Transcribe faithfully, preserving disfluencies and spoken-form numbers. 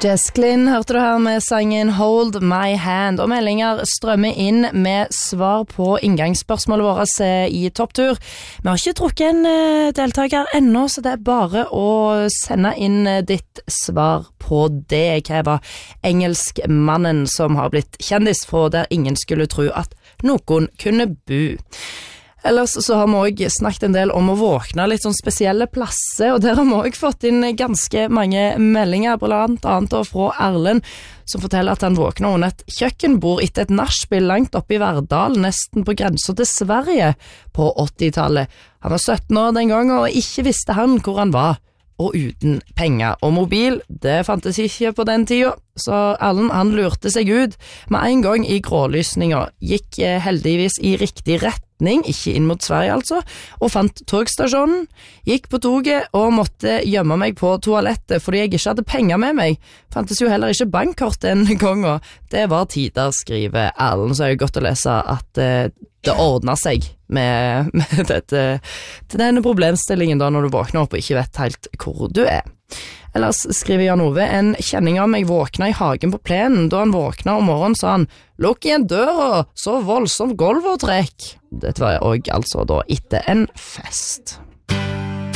Jess Glynn hørte du her med sangen Hold My Hand, og meldinger strømmer inn med svar på inngangsspørsmålet vårt i Topptur. Vi har ikke trukket en deltaker ennå, så det er bare å sende inn ditt svar på det. Hva var engelskmannen som har blitt kjendis fra der ingen skulle tro at noen kunne bo? Ellers så har vi også snakket en del om å våkne litt sånn spesielle plasser, og der har vi også fått inn ganske mange meldinger, blant annet fra Erlend, som forteller at han våkner under et kjøkkenbord etter et nachspiel langt oppe i Verdal, nesten på grensen til Sverige på åttitallet. Han var sytten år den gangen, og ikke visste han hvor han var, og uten penger og mobil. Det fantes ikke på den tida, så Erlend han lurte seg ut med en gang i grålysninga, gikk heldigvis i riktig retning, ikke inn mot Sverige altså, og fant togstasjonen, gikk på toget og måtte gjemme meg på toalettet fordi jeg ikke hadde penger med meg. Fantes jo heller ikke bankkort den gangen. Det var tider, skriver Erlend, så er det godt å lese at uh, det ordner seg med, med dette, til denne problemstillingen da når du våkner opp og ikke vet helt hvor du er. Ellers skriver Jan Ove, en kjenning av meg våkna i hagen på plenen. Da han våkna om morgenen sa han, lukk igjen døra, så voldsomt gulvåtrekk. Dette var også altså da etter en fest.